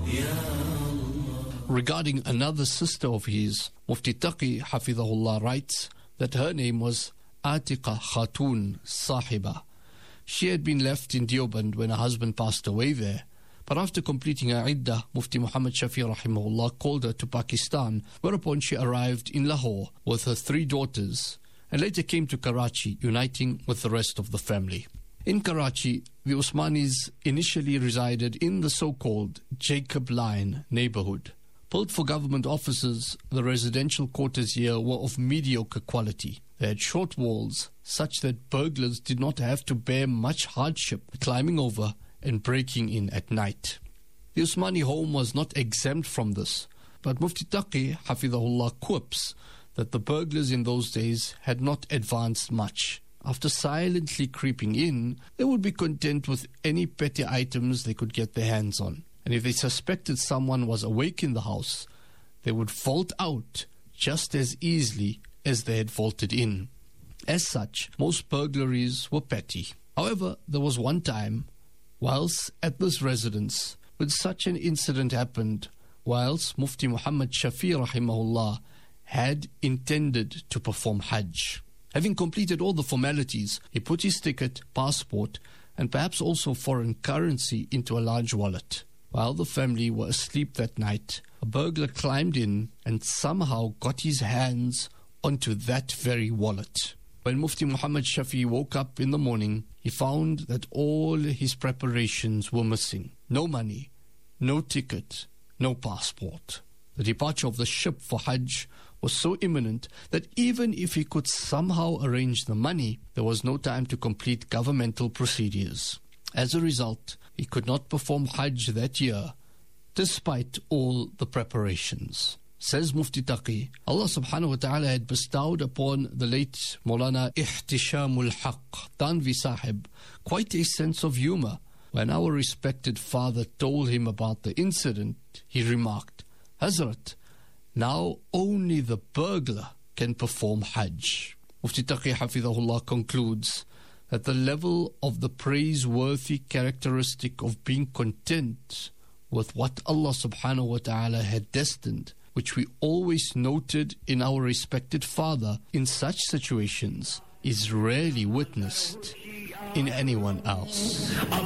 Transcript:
Regarding another sister of his, Mufti Taqi Hafidhahullah writes that her name was Atiqa Khatun Sahiba. She had been left in Deoband when her husband passed away there. But after completing her iddah, Mufti Muhammad Shafi rahimahullah called her to Pakistan, whereupon she arrived in Lahore with her 3 daughters and later came to Karachi, uniting with the rest of the family. In Karachi, the Usmanis initially resided in the so-called Jacob Line neighborhood. Built for government offices, the residential quarters here were of mediocre quality. They had short walls, such that burglars did not have to bear much hardship climbing over and breaking in at night. The Usmani home was not exempt from this, but Mufti Taqi Hafidhahullah quips that the burglars in those days had not advanced much. After silently creeping in, they would be content with any petty items they could get their hands on. And if they suspected someone was awake in the house, they would vault out just as easily as they had vaulted in. As such, most burglaries were petty. However, there was one time, whilst at this residence, when such an incident happened, whilst Mufti Muhammad Shafi rahimahullah had intended to perform Hajj. Having completed all the formalities, he put his ticket, passport, and perhaps also foreign currency into a large wallet. While the family were asleep that night, a burglar climbed in and somehow got his hands onto that very wallet. When Mufti Muhammad Shafi woke up in the morning, he found that all his preparations were missing. No money, no ticket, no passport. The departure of the ship for Hajj was so imminent that even if he could somehow arrange the money, there was no time to complete governmental procedures. As a result, he could not perform Hajj that year, despite all the preparations. Says Mufti Taqi, Allah subhanahu wa ta'ala had bestowed upon the late Maulana Ihtishamul Haq, Tanvi Sahib, quite a sense of humor. When our respected father told him about the incident, he remarked, Hazrat, now only the burglar can perform Hajj. Mufti Taqi Hafidhahullah concludes that the level of the praiseworthy characteristic of being content with what Allah subhanahu wa ta'ala had destined, which we always noted in our respected father in such situations, is rarely witnessed in anyone else.